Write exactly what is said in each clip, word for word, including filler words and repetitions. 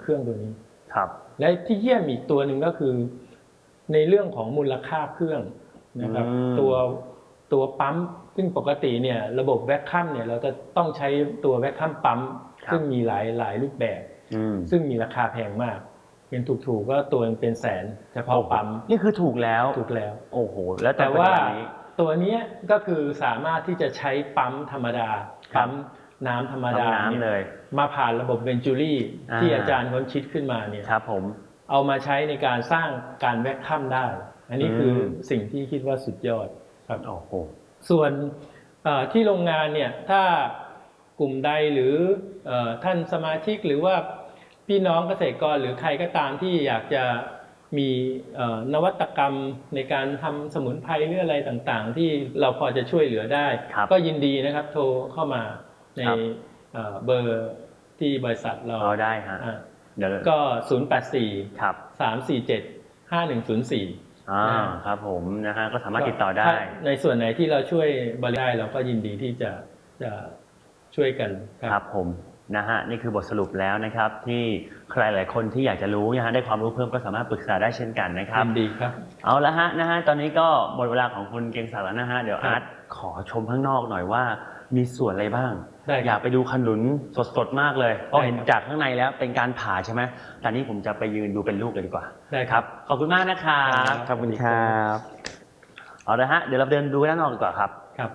เครื่องตัวนี้ครับและที่เยี่ยมอีกตัวหนึ่งก็คือในเรื่องของมูลค่าเครื่องนะครับตัวตัวปั๊มซึ่งปกติเนี่ยระบบแวคคัมเนี่ยเราจะต้องใช้ตัวแวคคัมปั๊มซึ่งมีหลายหลายรูปแบบซึ่งมีราคาแพงมากเป็นถูกๆก็ตัวเป็นแสนเฉพาะปั๊มนี่คือถูกแล้วถูกแล้วโอ้โหแล้วแต่ว่าตัวนี้ก็คือสามารถที่จะใช้ปั๊มธรรมดาปั๊มน้ำธรรมดาเลยมาผ่านระบบเวนจูรี่ที่อาจารย์ค้นคิดขึ้นมาเนี่ยครับผมเอามาใช้ในการสร้างการแวคคัมได้อันนี้คือสิ่งที่คิดว่าสุดยอดครับโอ้โหส่วนที่โรงงานเนี่ยถ้ากลุ่มใดหรือท่านสมาชิกหรือว่าพี่น้องเกษตรกรหรือใครก็ตามที่อยากจะมีนวัตกรรมในการทำสมุนไพรหรืออะไรต่างๆที่เราพอจะช่วยเหลือได้ก็ยินดีนะครับโทรเข้ามาในเบอร์ที่บริษัทเราได้ฮะก็ศูนย์ แปด สี่ สาม สี่ เจ็ด ห้า หนึ่ง ศูนย์ สี่อ่าครับผมนะฮะก็สามารถติดต่อได้ในส่วนไหนที่เราช่วยบริการเราก็ยินดีที่จะจะช่วยกันครับผมนะฮะนี่คือบทสรุปแล้วนะครับที่ใครหลายคนที่อยากจะรู้นะฮะได้ความรู้เพิ่มก็สามารถปรึกษาได้เช่นกันนะครับยินดีครับเอาละฮะนะฮะตอนนี้ก็หมดเวลาของคุณเกรียงศักดิ์แล้วนะฮะเดี๋ยวอาร์ตขอชมข้างนอกหน่อยว่ามีส่วนอะไรบ้างอยากไปดูขนุนสดๆมากเลยเพราะเห็นจากข้างในแล้วเป็นการผ่าใช่ไหมตอนนี้ผมจะไปยืนดูเป็นลูกเลยดีกว่าได้ครับขอบคุณมากนะครับขอบคุณครับเอาละฮะเดี๋ยวเราเดินดูด้านนอกดีกว่าครับครับ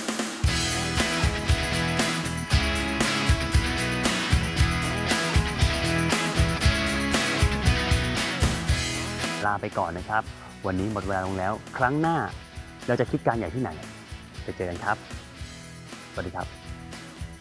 ลาไปก่อนนะครับวันนี้หมดเวลาลงแล้วครั้งหน้าเราจะคิดการใหญ่ที่ไหนไปเจอกันครับสวัสดีครับ